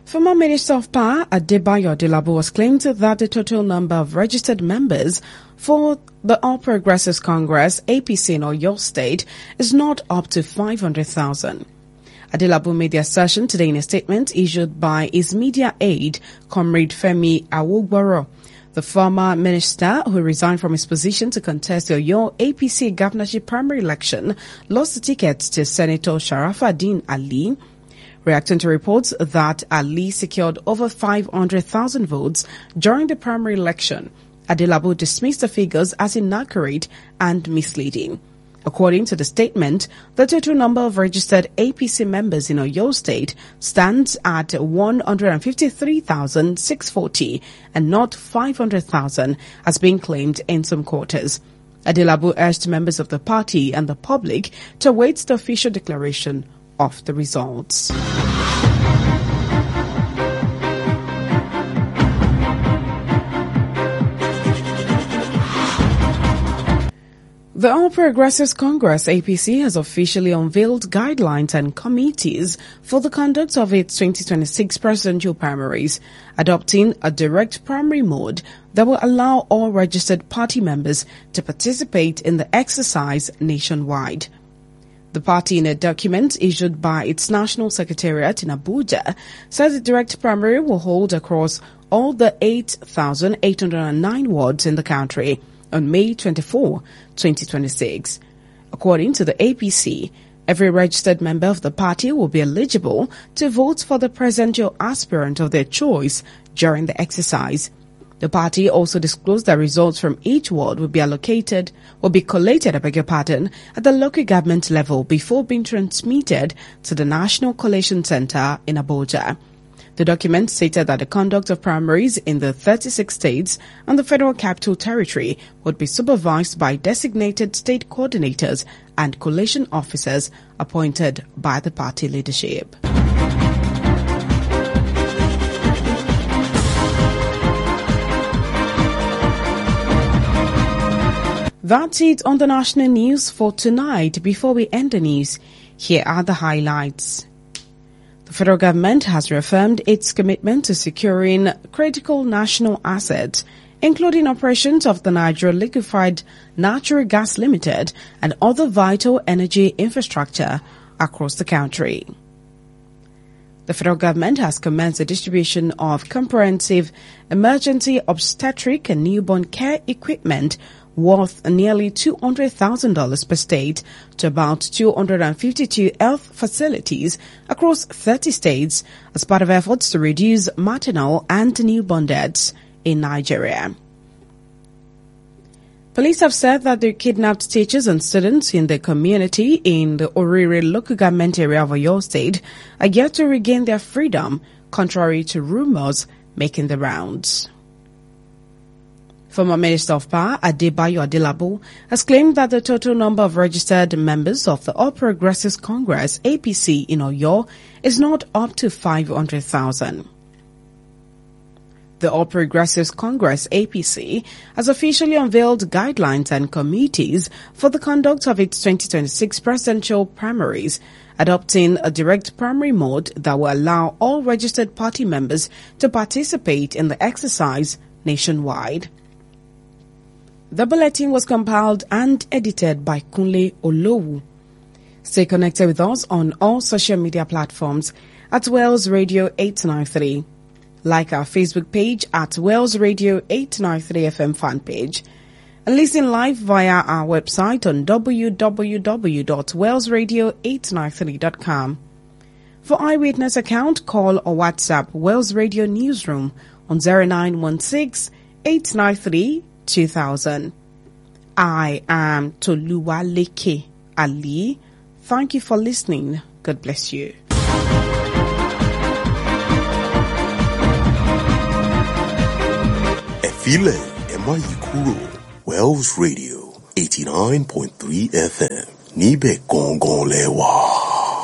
Former Minister of Power Adebayo Adelabu has claimed that the total number of registered members for the All Progressives Congress APC in Oyo State is not up to 500,000. Adelabu made the assertion today in a statement issued by his media aide, Comrade Femi Awogboro. The former minister, who resigned from his position to contest the Oyo APC governorship primary election, lost the ticket to Senator Sharafaddin Ali. Reacting to reports that Ali secured over 500,000 votes during the primary election, Adelabu dismissed the figures as inaccurate and misleading. According to the statement, the total number of registered APC members in Oyo State stands at 153,640 and not 500,000 as being claimed in some quarters. Adelabu urged members of the party and the public to await the official declaration of the results. The All Progressives Congress APC has officially unveiled guidelines and committees for the conduct of its 2026 presidential primaries, adopting a direct primary mode that will allow all registered party members to participate in the exercise nationwide. The party, in a document issued by its national secretariat in Abuja, says the direct primary will hold across all the 8,809 wards in the country on May 24, 2026. According to the APC, every registered member of the party will be eligible to vote for the presidential aspirant of their choice during the exercise. The party also disclosed that results from each ward will be collated, at the local government level before being transmitted to the National Collation Center in Abuja. The document stated that the conduct of primaries in the 36 states and the Federal Capital Territory would be supervised by designated state coordinators and collation officers appointed by the party leadership. That's it on the national news for tonight. Before we end the news, here are the highlights. The federal government has reaffirmed its commitment to securing critical national assets, including operations of the Nigeria Liquefied Natural Gas Limited and other vital energy infrastructure across the country. The federal government has commenced the distribution of comprehensive emergency obstetric and newborn care equipment worth nearly $200,000 per state to about 252 health facilities across 30 states as part of efforts to reduce maternal and newborn deaths in Nigeria. Police have said that the kidnapped teachers and students in the community in the Orire local government area of Oyo State are yet to regain their freedom, contrary to rumors making the rounds. Former Minister of Power Adebayo Adelabu has claimed that the total number of registered members of the All Progressives Congress APC in Oyo is not up to 500,000. The All Progressives Congress APC has officially unveiled guidelines and committees for the conduct of its 2026 presidential primaries, adopting a direct primary mode that will allow all registered party members to participate in the exercise nationwide. The bulletin was compiled and edited by Kunle Olowu. Stay connected with us on all social media platforms at Wells Radio 893. Like our Facebook page at Wells Radio 893 FM fan page. And listen live via our website on www.wellsradio893.com. For eyewitness account, call or WhatsApp Wells Radio Newsroom on 0916 893 2000. I am Toluwaleke Ali. Thank you for listening. God bless you. Efile Emayikuro, Wells Radio 89.3 FM. Nibe Gongon Lewa.